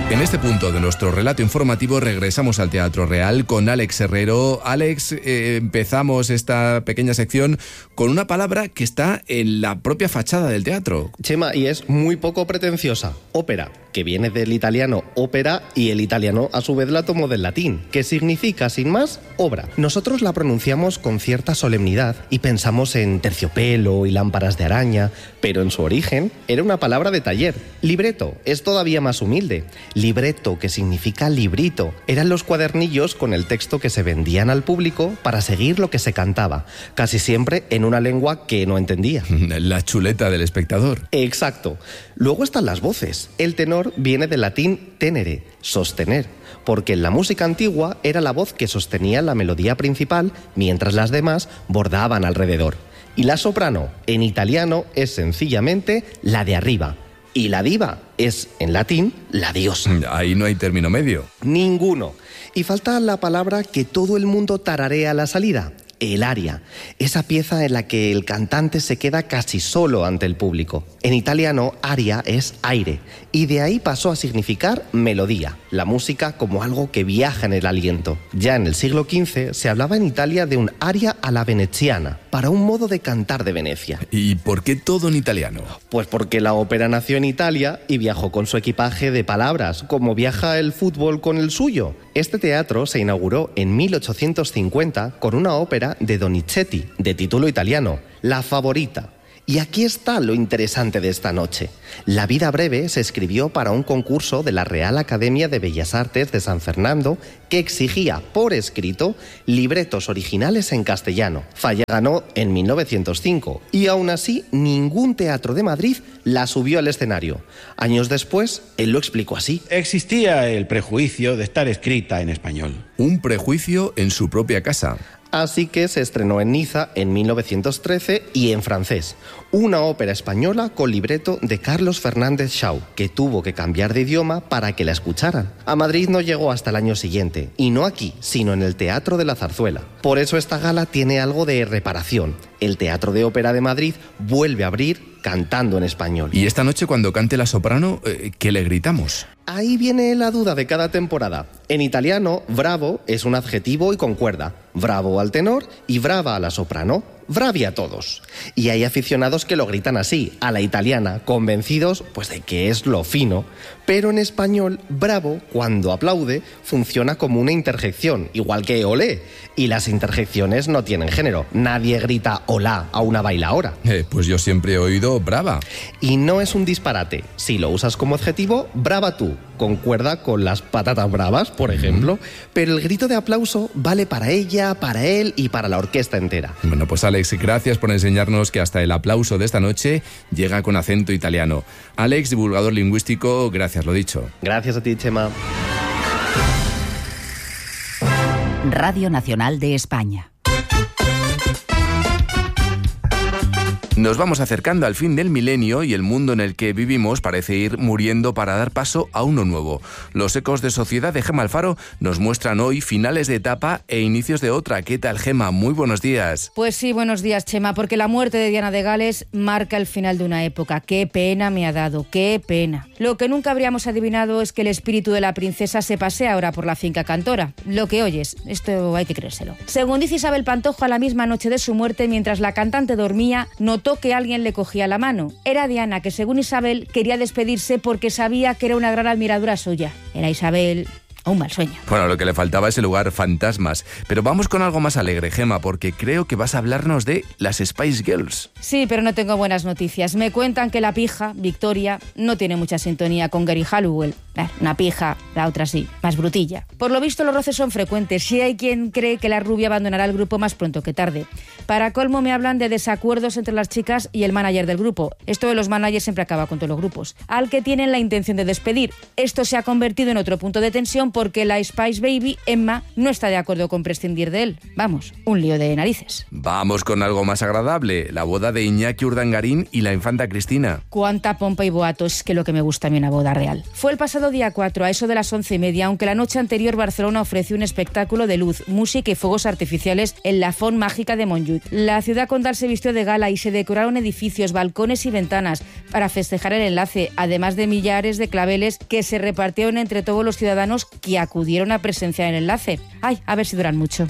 En este punto de nuestro relato informativo regresamos al Teatro Real con Alex Herrero. Alex, empezamos esta pequeña sección con una palabra que está en la propia fachada del teatro. Chema, y es muy poco pretenciosa. Ópera, que viene del italiano ópera y el italiano a su vez la tomó del latín, que significa, sin más, obra. Nosotros la pronunciamos con cierta solemnidad y pensamos en terciopelo y lámparas de araña, pero en su origen era una palabra de taller. Libreto es todavía más humilde. Libretto, que significa librito, eran los cuadernillos con el texto que se vendían al público para seguir lo que se cantaba, casi siempre en una lengua que no entendía. La chuleta del espectador. Exacto. Luego están las voces. El tenor viene del latín tenere, sostener, porque en la música antigua era la voz que sostenía la melodía principal mientras las demás bordaban alrededor. Y la soprano, en italiano, es sencillamente la de arriba. Y la diva es, en latín, la diosa. Ahí no hay término medio. Ninguno. Y falta la palabra que todo el mundo tararea a la salida: el aria, esa pieza en la que el cantante se queda casi solo ante el público. En italiano, aria es aire, y de ahí pasó a significar melodía, la música como algo que viaja en el aliento. Ya en el siglo XV se hablaba en Italia de un aria a la veneziana, para un modo de cantar de Venecia. ¿Y por qué todo en italiano? Pues porque la ópera nació en Italia y viajó con su equipaje de palabras, como viaja el fútbol con el suyo. Este teatro se inauguró en 1850 con una ópera de Donizetti, de título italiano, La Favorita. Y aquí está lo interesante de esta noche. La vida breve se escribió para un concurso de la Real Academia de Bellas Artes de San Fernando que exigía por escrito libretos originales en castellano. Falla ganó en 1905 y aún así ningún teatro de Madrid la subió al escenario. Años después, él lo explicó así. Existía el prejuicio de estar escrita en español. Un prejuicio en su propia casa. Así que se estrenó en Niza en 1913 y en francés. Una ópera española con libreto de Carlos Fernández Shaw, que tuvo que cambiar de idioma para que la escucharan. A Madrid no llegó hasta el año siguiente, y no aquí, sino en el Teatro de la Zarzuela. Por eso esta gala tiene algo de reparación. El Teatro de Ópera de Madrid vuelve a abrir cantando en español. Y esta noche, cuando cante la soprano, ¿qué le gritamos? Ahí viene la duda de cada temporada. En italiano, bravo es un adjetivo y concuerda. Bravo al tenor y brava a la soprano. Bravi a todos. Y hay aficionados que lo gritan así, a la italiana, convencidos pues de que es lo fino. Pero en español, bravo, cuando aplaude, funciona como una interjección, igual que olé. Y las interjecciones no tienen género. Nadie grita olá a una bailaora. Pues yo siempre he oído brava. Y no es un disparate. Si lo usas como adjetivo, brava tú. Concuerda con las patatas bravas, por ejemplo. Pero el grito de aplauso vale para ella, para él y para la orquesta entera. Bueno, pues Alex, gracias por enseñarnos que hasta el aplauso de esta noche llega con acento italiano. Alex, divulgador lingüístico, gracias, lo dicho. Gracias a ti, Chema. Radio Nacional de España. Nos vamos acercando al fin del milenio y el mundo en el que vivimos parece ir muriendo para dar paso a uno nuevo. Los ecos de sociedad de Gema Alfaro nos muestran hoy finales de etapa e inicios de otra. ¿Qué tal, Gema? Muy buenos días. Pues sí, buenos días, Chema, porque la muerte de Diana de Gales marca el final de una época. ¡Qué pena me ha dado! ¡Qué pena! Lo que nunca habríamos adivinado es que el espíritu de la princesa se pasea ahora por la finca Cantora. Lo que oyes, esto hay que creérselo. Según dice Isabel Pantojo, a la misma noche de su muerte, mientras la cantante dormía, notó que alguien le cogía la mano. Era Diana, que según Isabel quería despedirse porque sabía que era una gran admiradora suya. Era Isabel un mal sueño. Bueno, lo que le faltaba es el lugar fantasmas. Pero vamos con algo más alegre, Gema, porque creo que vas a hablarnos de las Spice Girls. Sí, pero no tengo buenas noticias. Me cuentan que la pija, Victoria, no tiene mucha sintonía con Geri Halliwell. Una pija, la otra sí, más brutilla. Por lo visto los roces son frecuentes. Sí hay quien cree que la rubia abandonará el grupo más pronto que tarde. Para colmo me hablan de desacuerdos entre las chicas y el manager del grupo. Esto de los managers siempre acaba con todos los grupos. Al que tienen la intención de despedir. Esto se ha convertido en otro punto de tensión porque la Spice Baby, Emma, no está de acuerdo con prescindir de él. Vamos, un lío de narices. Vamos con algo más agradable. La boda de Iñaki Urdangarín y la infanta Cristina. Cuánta pompa y boato, es que lo que me gusta a mí una boda real. Fue el pasado pasado día 4, a eso de las 11:30, aunque la noche anterior Barcelona ofreció un espectáculo de luz, música y fuegos artificiales en la Font Mágica de Montjuïc. La ciudad condal se vistió de gala y se decoraron edificios, balcones y ventanas para festejar el enlace, además de millares de claveles que se repartieron entre todos los ciudadanos que acudieron a presenciar el enlace. Ay, a ver si duran mucho.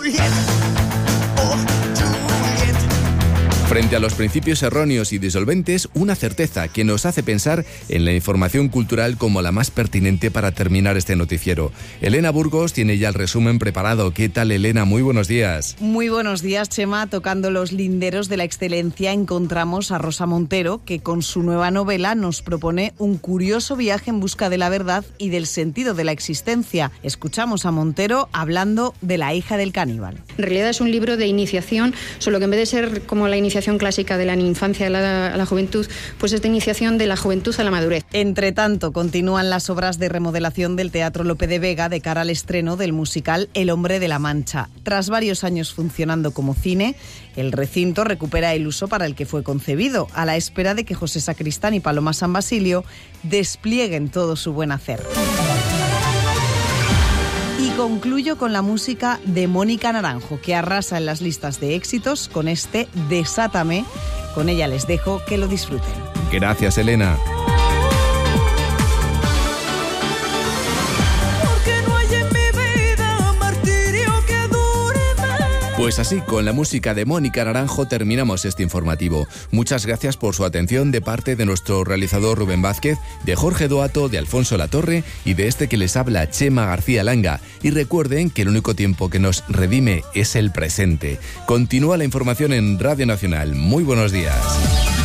Frente a los principios erróneos y disolventes, una certeza que nos hace pensar en la información cultural como la más pertinente para terminar este noticiero. Elena Burgos tiene ya el resumen preparado. ¿Qué tal, Elena? Muy buenos días. Muy buenos días, Chema. Tocando los linderos de la excelencia encontramos a Rosa Montero, que con su nueva novela nos propone un curioso viaje en busca de la verdad y del sentido de la existencia. Escuchamos a Montero hablando de La hija del caníbal. En realidad es un libro de iniciación, solo que en vez de ser como la iniciación clásica de la infancia a la juventud, pues es de iniciación de la juventud a la madurez. Entre tanto, continúan las obras de remodelación del Teatro Lope de Vega de cara al estreno del musical El hombre de la Mancha. Tras varios años funcionando como cine, el recinto recupera el uso para el que fue concebido, a la espera de que José Sacristán y Paloma San Basilio desplieguen todo su buen hacer. Y concluyo con la música de Mónica Naranjo, que arrasa en las listas de éxitos con este Desátame. Con ella les dejo, que lo disfruten. Gracias, Elena. Pues así, con la música de Mónica Naranjo terminamos este informativo. Muchas gracias por su atención de parte de nuestro realizador Rubén Vázquez, de Jorge Doato, de Alfonso Latorre y de este que les habla, Chema García Langa. Y recuerden que el único tiempo que nos redime es el presente. Continúa la información en Radio Nacional. Muy buenos días.